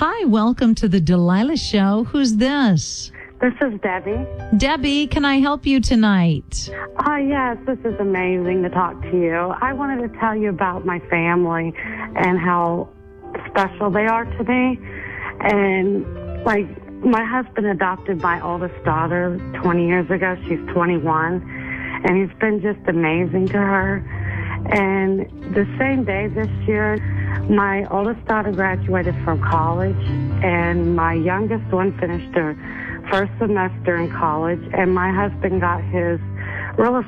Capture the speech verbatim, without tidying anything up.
Hi, welcome to the Delilah Show. Who's this? This is Debbie. Debbie, can I help you tonight? Oh, yes, this is amazing to talk to you. I wanted to tell you about my family and how special they are to me. And, like, my husband adopted my oldest daughter twenty years ago. She's twenty-one. And he's been just amazing to her. And the same day this year, my oldest daughter graduated from college, and my youngest one finished her first semester in college, and my husband got his real